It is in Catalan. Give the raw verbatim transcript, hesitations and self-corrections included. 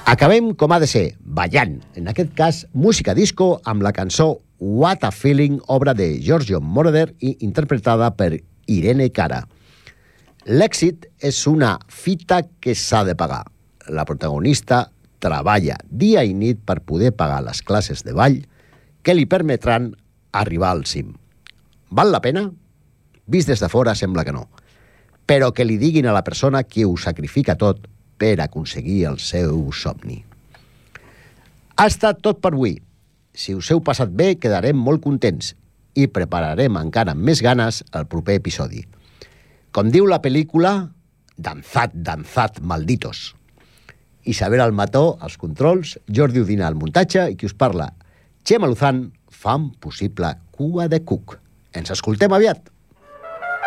Acabem com ha de ser, ballant. En aquest cas, música disco amb la cançó What a Feeling, obra de Giorgio Moroder i interpretada per Irene Cara. L'èxit és una fita que s'ha de pagar. La protagonista treballa dia i nit per poder pagar les classes de ball que li permetran arribar al cim. Val la pena? Vist des de fora sembla que no. Però que li diguin a la persona que ho sacrifica tot per aconseguir el seu somni. Ha estat tot per avui. Si us heu passat bé, quedarem molt contents i prepararem encara amb més ganes el proper episodi. Com diu la pel·lícula, danzat, danzat, malditos. Isabel Almató, als controls, Jordi Udina al muntatge i qui us parla, Txema Luzán, fan possible Cua de Cuc. Ens escoltem aviat!